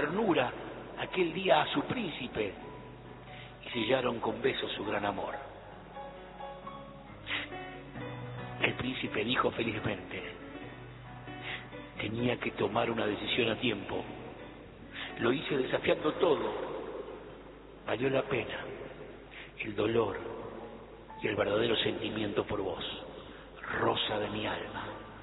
ternura aquel día a su príncipe y sellaron con besos su gran amor. El príncipe dijo felizmente: tenía que tomar una decisión a tiempo. Lo hice desafiando todo. Valió la pena el dolor y el verdadero sentimiento por vos, rosa de mi alma.